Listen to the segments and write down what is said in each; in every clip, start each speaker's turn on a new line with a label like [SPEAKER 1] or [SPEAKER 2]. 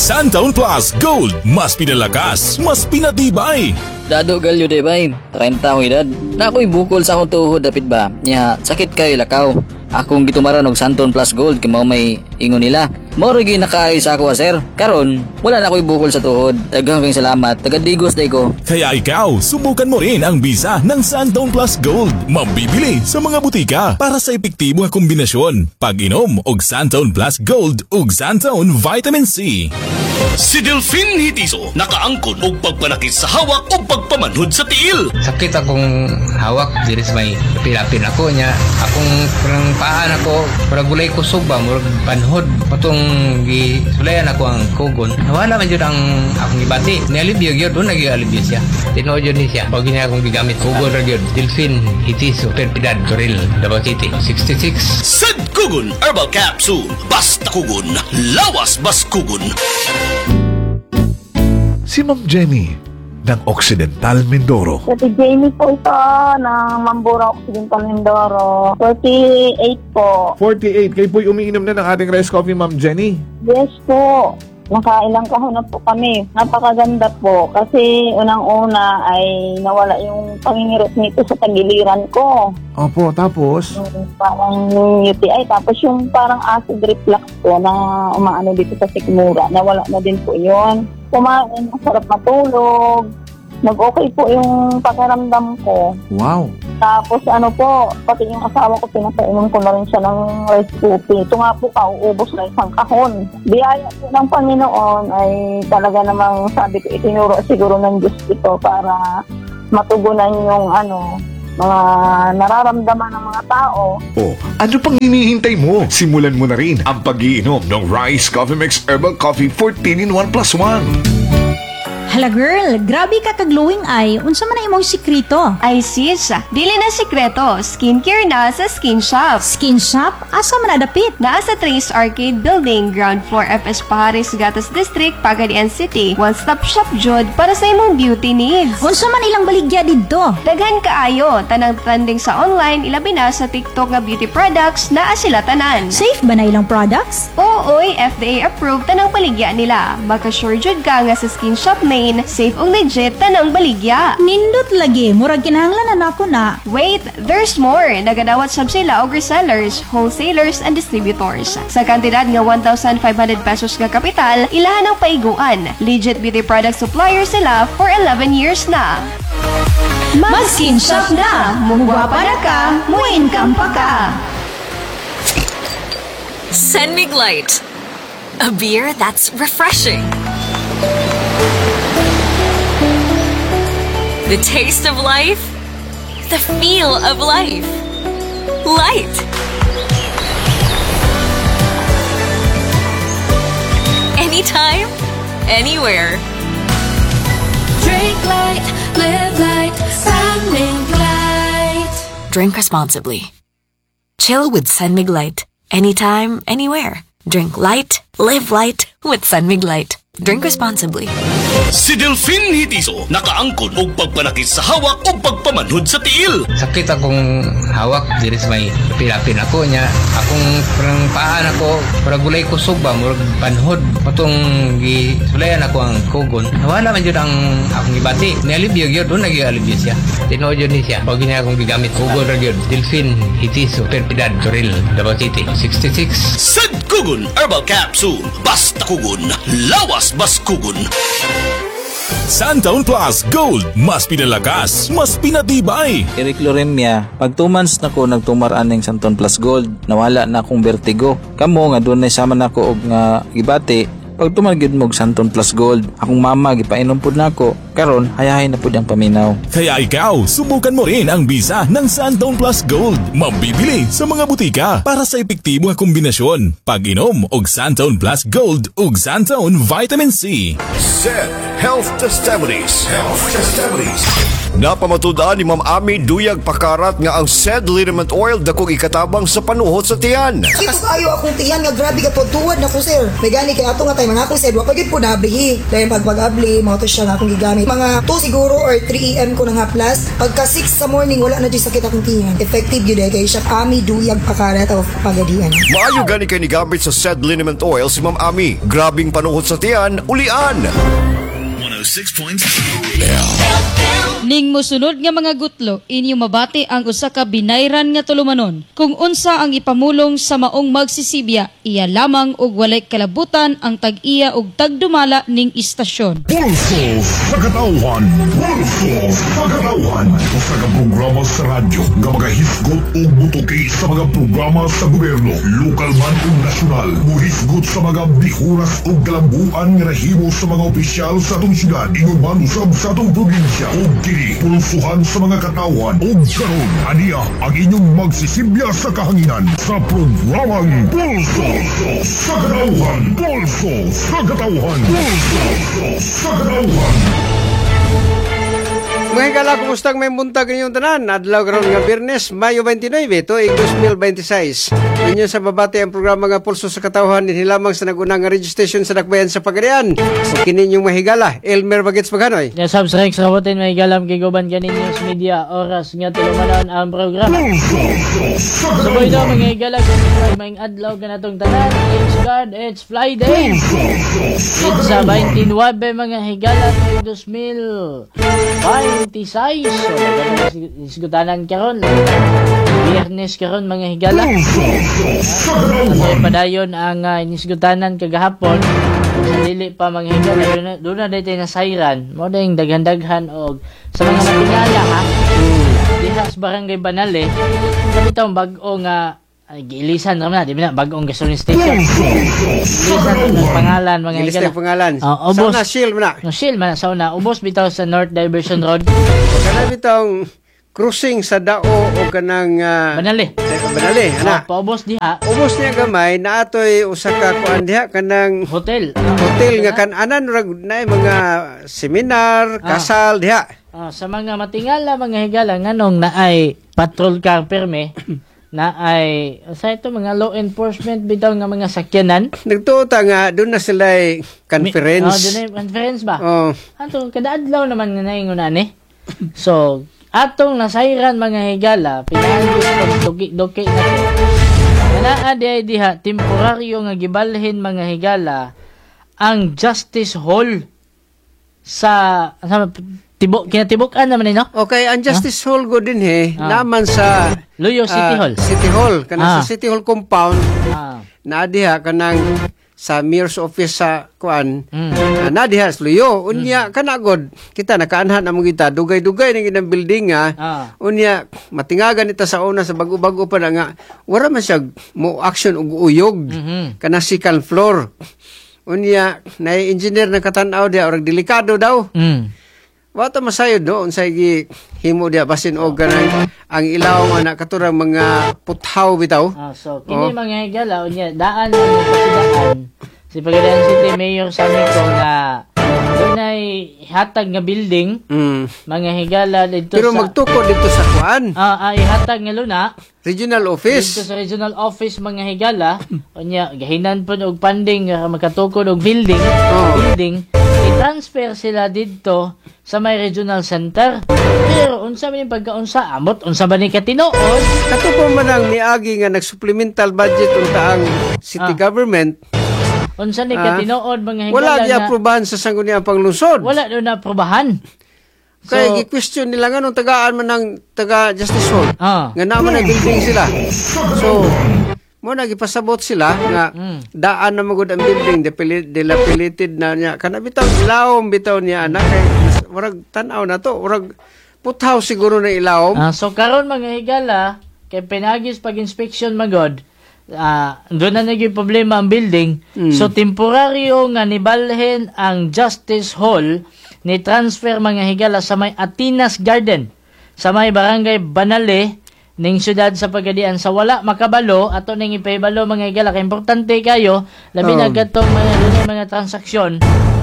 [SPEAKER 1] Santaon Plus Gold, mas pinalakas, mas pinatibay.
[SPEAKER 2] Dado galyo de bay, 30 akong edad. Na ako'y bukol sa akong tuhod dapit ba? Nya, sakit kayo lakaw. Akong gitumaran og Santon Plus Gold kay mao may ingon nila. Mao ray ginakaay sa ako sir. Karon, wala na ako'y bukol sa tuhod. Daghang kayong salamat. Tagadigos day ko.
[SPEAKER 1] Kaya ikaw, subukan mo rin ang bisa ng Santaon Plus Gold. Mabibili sa mga butika para sa epektibo nga kombinasyon. Pag-inom og Santaon Plus Gold ug Santaon Vitamin C.
[SPEAKER 3] Si Delphine Hitiso nakaangkon og pagpanakit sa hawak o pagpamanhod sa tiil.
[SPEAKER 4] Sakit akong hawak diri sa may pilapin ako niya. Akong parang paan ako, parang gulay kusog ba, murag panhod. Patong gisulayan ako ang kugon. Nawala man yun ang akong ibati. Nialibyo yun, doon nag-ialibyo siya. Tinood yun siya. Pag niya akong gigamit kugon rin yun. Delphine Hitiso, Perpidad, Toril, Davao City, 66.
[SPEAKER 3] Sad Kugon Herbal Capsule. Basta kugon, lawas bas kugon.
[SPEAKER 5] Si Ma'am Jenny ng Occidental Mindoro.
[SPEAKER 6] Si Jamie po ito ng Mambura Occidental Mindoro. 48 po.
[SPEAKER 5] 48. Kayo po'y umiinom na ng ating rice coffee, Ma'am Jenny.
[SPEAKER 6] Yes po. Nakailang kahon na po kami. Napakaganda po. Kasi unang-una ay nawala yung pangingirot nito sa tagiliran ko.
[SPEAKER 5] Opo, tapos?
[SPEAKER 6] Yung parang UTI. Tapos yung parang acid reflux po na umaano dito sa sikmura. Nawala na din po yun. Kumain, masarap matulog. Nag-okay po yung pakiramdam ko.
[SPEAKER 5] Wow.
[SPEAKER 6] Tapos ano po, pati yung asawa ko, pinapainom ko na rin siya ng rice coffee. Ito nga po, kauubos na isang kahon. Biyaya po ng Panginoon ay talaga namang sabi ko, itinuro siguro ng Diyos ito para matugunan yung mga nararamdaman ng mga tao.
[SPEAKER 5] Oh, ano pang hinihintay mo? Simulan mo na rin ang pag-iinom ng Rice Coffee Mix Herbal Coffee 14 in 1 plus 1.
[SPEAKER 7] Hala girl, grabe ka kag-glowing eye. Unsa man ang imong sikrito?
[SPEAKER 8] Ay sis, dili na sikreto. Skincare na sa Skin Shop.
[SPEAKER 7] Skin shop? Asa man nadapit?
[SPEAKER 8] Naa sa Trace Arcade Building, ground floor FS Pahares, Gatas District, Pagadian City. One-stop shop jud para sa imong beauty needs.
[SPEAKER 7] Unsa man ilang baligya didto?
[SPEAKER 8] Daghan kaayo, tanang trending sa online, ilabi na sa TikTok nga beauty products, naa sila tanan.
[SPEAKER 7] Safe ba na ilang products?
[SPEAKER 8] Ooy, FDA approved tanang baligya nila. Maka-sure jud ka nga sa Skin Shop main, safe ug legit tanang baligya.
[SPEAKER 7] Nindot lagi, murag kinahanglan na ako na.
[SPEAKER 8] Wait, there's more. Nagadawat sab sila og resellers, wholesalers, and distributors. Sa kantidad nga 1,500 pesos nga kapital, ilahan ang paiguan. Legit beauty product supplier sila for 11 years na. Mag-Skin Shop na! Mugwapa na ka, mo-income pa ka!
[SPEAKER 9] Senmig Light, a beer that's refreshing. The taste of life, the feel of life. Light. Anytime, anywhere.
[SPEAKER 10] Drink light, live light, Senmig Light.
[SPEAKER 9] Drink responsibly. Chill with Senmig Light. Anytime, anywhere. Drink light, live light with Senmig Light. Drink responsibly.
[SPEAKER 3] Si Delphine Hitiso nakaangkon og pagpanakit sa hawak o pagpamanhod sa tiil.
[SPEAKER 4] Sakit akong hawak diri sa may pilapin ako niya. Akong parang paan ako, parang gulay kusog ba, murag panhod. Patong gisulayan ako ang kugon. Nawala man yun ang akong ibati. Nialibyo yun, doon nag-ialibyo siya. Tinood yun siya. Pag niya akong gigamit kugon rin yun. Delphine Hitiso, Perpidad, Toril, Davao City, 66.
[SPEAKER 3] Sad Kugon Herbal Capsule. Basta kugon, lawas bas kugon.
[SPEAKER 1] Santaon Plus Gold, mas pinalakas, mas pinatibay.
[SPEAKER 2] Eric Loremia, pag 2 months na ko nagtumaraan ng Santon Plus Gold, nawala na akong vertigo. Kamo nga doon na sama na ko og nga gibati. Pag tumagid mo og Santon Plus Gold, akong mama gipainom pud nako. Karon hayahay na pud ang paminaw.
[SPEAKER 1] Kaya ikaw, subukan mo rin ang bisa ng Santaon Plus Gold. Mabibili sa mga butika para sa epektibo nga kombinasyon. Pag-inom og Santaon Plus Gold ug Santaon Vitamin C.
[SPEAKER 11] Health Testimonies. Health Testimonies. Napamatudaan ni Ma'am Ami Duyag Pakarat nga ang said liniment oil dakong ikatabang sa panuhot sa tiyan.
[SPEAKER 12] Ito kayo akong tiyan nga grabe ka tuwad na ko sir. May gani kay ato nga tayo mga ako sir. Wapagid po nabihi. Dahil pag-abli, mga to siya nga akong gigamit. Mga 2 siguro or 3 AM ko na nga plus. Pagka 6 sa morning, wala na di sakit akong tiyan. Effective yun kay siya Ami Duyag Pakarat of Pagadian.
[SPEAKER 11] Maayo gani kay ni gamit sa said liniment oil si Ma'am Ami. Grabing panuhot sa tiyan, ulian.
[SPEAKER 3] 106.7
[SPEAKER 13] Ning mosunod nga mga gutlo, inyo mabati ang usa ka binayran nga tulumanon. Kung unsa ang ipamulong sa maong magsisibya, iya lamang og walay kalabutan ang tag-iya og tagdumala ning istasyon.
[SPEAKER 14] Pulso sa katauhan. Pulso sa katauhan. Usa ka programa sa radyo nga magahisgot o butuki sa mga programa sa gobyerno, lokal man o nasyonal. Muhisgot sa mga bihuras o galambuan nga nahimo sa mga opisyal sa atong syudad, ingon man usab sa atong probinsya. O kini, pulsuhan sa mga katawan o karon. Aniya ang inyong magsisibya sa kahanginan sa programang Pulso sa katauhan. Pulso sa katauhan. Pulso sa katauhan.
[SPEAKER 15] Mga higala, kumustang may buntag ninyong tanan? Adlaw karon nga Biyernes, Mayo 29, tuig 2026. Inyo sa babati ang programa nga Pulso sa Katauhan din lamang sa nagunang nga registration sa Dakbayan sa Pagadian. So kini yung mahigala, Elmer Bagets Maganoy.
[SPEAKER 16] Ya subscribe sa kabutin mahigalam kay Goban kanin news media oras nga tulumanon ang programa. Sabay daw mga higala kung may adlaw ka natong tanan. It's God, it's Friday. It's 29 mga higala tuig 2026. So, isgutanan karon. Biyernes karon mga higala. Kasi padayon ang inisgutanan kagahapon. Sa dili pa mga higala. Doon na dito na sayran. Mo na yung daghan-daghan o sa mga matingala ha. Diha sa barangay Banale. Sabi itong bago nga gilisan naman na, di ba na, bagong gasoline station. Gilisan ng pangalan, mga higala.
[SPEAKER 15] Gilisan ng pangalan.
[SPEAKER 16] Ubos.
[SPEAKER 15] Sa una, Shield man na.
[SPEAKER 16] Shield man na, sa una. Ubos bitaw sa North Diversion Road.
[SPEAKER 15] Kana bitong cruising sa Dao o kanang
[SPEAKER 16] Banale.
[SPEAKER 15] Banale, ana.
[SPEAKER 16] Paubos diha.
[SPEAKER 15] Ubos niya gamay na atoy usa ka kuan diha kanang
[SPEAKER 16] hotel.
[SPEAKER 15] Hotel nga kananan rag na mga seminar, kasal diha.
[SPEAKER 16] Sa mga matingala mga higala nganong naay patrol car perme na ay sa ito mga law enforcement bitaw nga mga sakyanan.
[SPEAKER 15] Nagtuota nga doon na sila conference.
[SPEAKER 16] Doon na conference ba?
[SPEAKER 15] Ato
[SPEAKER 16] kada adlaw naman nga naingon ani. So atong nasayran mga higala pinahangos pag doki na to. Naa diha temporaryo nga gibalhin mga higala ang Justice Hall sa kinatibukan naman no?
[SPEAKER 15] Okay, ang Justice Hall go din naman sa
[SPEAKER 16] Loyo City Hall.
[SPEAKER 15] City Hall kana sa City Hall compound. Na diha kanang sa mayor's office sa kuan. Na diha sa Loyo. Unya kana god kita nakaanhan among kita dugay-dugay ning inang building Unya matingagan ita sa una sa bago-bago pa na nga wala man siya mo action og uyog. Kana second floor. Unya na engineer na katanaw dia orag delikado daw. Wata masayod no unsay gi himo dia basin og kanang ang ilaw nga katurang mga puthaw bitaw.
[SPEAKER 16] So kini mga higala unya daan ang pasidaan si Pagadian City Mayor sa ko nga dunay hatag nga building mga higala dito
[SPEAKER 15] pero magtukod dito sa kuan.
[SPEAKER 16] Ihatag nga luna
[SPEAKER 15] regional office.
[SPEAKER 16] Dito sa regional office mga higala unya gahinan po og funding nga makatukod og building. I-transfer sila dito sa may regional center. Pero unsa man yung pagkaunsa amot unsa ba ni katinuod
[SPEAKER 15] katupo man ang niagi nga nag-supplemental budget unta ang city government.
[SPEAKER 16] Unsa ni katinuod mga higala
[SPEAKER 15] wala di aprobahan sa sangguniang panglungsod.
[SPEAKER 16] Wala do na aprobahan.
[SPEAKER 15] Kaya gi-question nila nga nung tagaan man ng taga Justice Hall. Nga naman na building sila. So mo nagipasabot sila nga daan na magud ang building dilapidated na niya kana bitaw ilawom bitaw niya anak kay murag tan-aw na to murag puthaw siguro na ilawom.
[SPEAKER 16] So karon mga higala kay pinagis pag inspection magod doon na naging problema ang building. So temporaryo nga nibalhin ang Justice Hall ni transfer mga higala sa may Atinas Garden sa may barangay Banale ning syudad sa Pagadian sa wala makabalo ato ning ipaybalo mga higala kay importante kayo labi na gatong mga transaksyon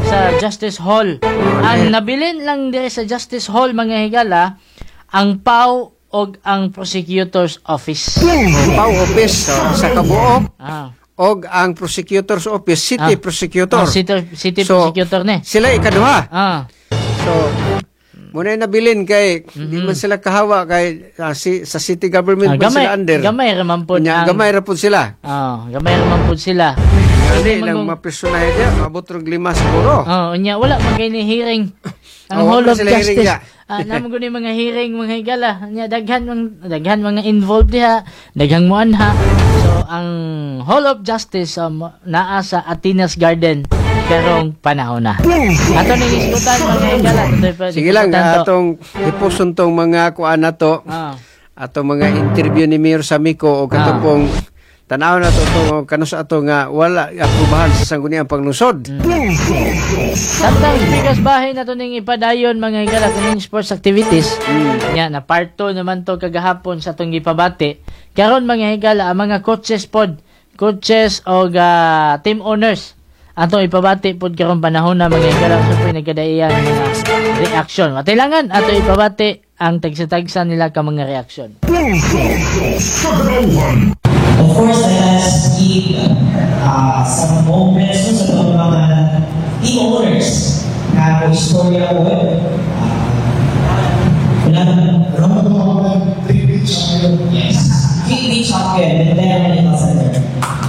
[SPEAKER 16] sa Justice Hall. Ang nabilin lang dire sa Justice Hall mga higala ang PAW og ang Prosecutor's Office.
[SPEAKER 15] PAW Office sa kabuok. Og ang Prosecutor's Office, City Prosecutor.
[SPEAKER 16] City Prosecutor ne.
[SPEAKER 15] Sila ikaduha. So, muna nabilin kay di man sila kahawa kay sa city government man sila under.
[SPEAKER 16] Gamay raman po.
[SPEAKER 15] Gamay ra po sila.
[SPEAKER 16] Gamay raman po sila.
[SPEAKER 15] Hindi lang mapersonahe dia, mabot rog 5 siguro.
[SPEAKER 16] Unya wala man kay ni hearing. Ang Hall of Justice. Namo guni mga hearing mga higala. Nya daghan mga involved diha, daghang muanha. So ang Hall of Justice naa sa Atenas Garden karong panahon na. Ato ning isgutan mga higala.
[SPEAKER 15] Sige lang atong ipuson tong mga kuan nato. Atong mga interview ni Mayor Samico o katong tanaw na to kanus ato nga wala aprubahan sa sangguniang panglusod.
[SPEAKER 16] Sometimes bigas bahay na to ning ipadayon mga higala kuning sports activities. Nya na part 2 naman to kagahapon sa tong gipabati. Karon mga higala ang mga coaches o team owners atong ipabati pod karon panahon na mga higala so nagkadaiyan mga reaction. Matilangan ato ipabati ang tagsa-tagsa nila ka mga reaction.
[SPEAKER 17] Of course, let's give some moments sa mga team owners na istorya ko. Round of applause, 3-beat champion. Yes, 3-beat champion, the veteran ambassador.